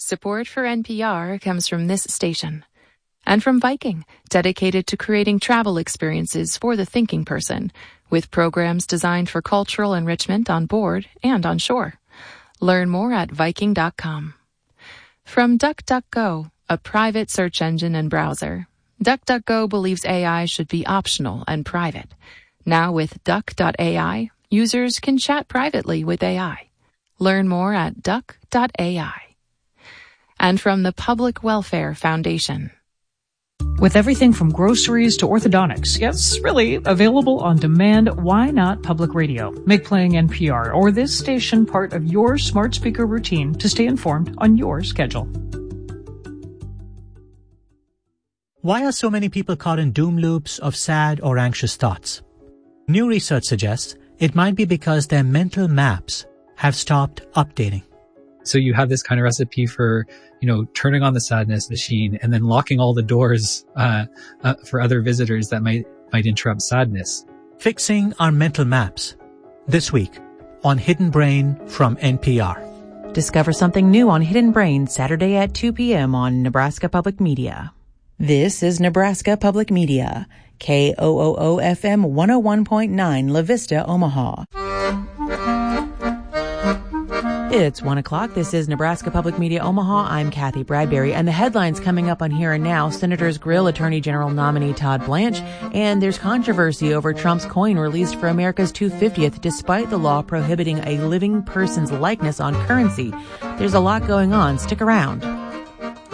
Support for NPR comes from this station. And from Viking, dedicated to creating travel experiences for the thinking person, with programs designed for cultural enrichment on board and on shore. Learn more at Viking.com. From DuckDuckGo, a private search engine and browser, DuckDuckGo believes AI should be optional and private. Now with Duck.ai, users can chat privately with AI. Learn more at Duck.ai. And from the Public Welfare Foundation. With everything from groceries to orthodontics, yes, really, available on demand, why not public radio? Make playing NPR or this station part of your smart speaker routine to stay informed on your schedule. Why are so many people caught in doom loops of sad or anxious thoughts? New research suggests it might be because their mental maps have stopped updating. So you have this kind of recipe for, turning on the sadness machine and then locking all the doors for other visitors that might interrupt sadness. Fixing our mental maps. This week on Hidden Brain from NPR. Discover something new on Hidden Brain Saturday at 2 p.m. on Nebraska Public Media. This is Nebraska Public Media, KOOO-FM 101.9 La Vista, Omaha. It's 1 o'clock. This is Nebraska Public Media Omaha. I'm Kathy Bradbury, and the headlines coming up on Here and Now. Senators grill Attorney General nominee Todd Blanche, and there's controversy over Trump's coin released for America's 250th, despite the law prohibiting a living person's likeness on currency. There's a lot going on. Stick around.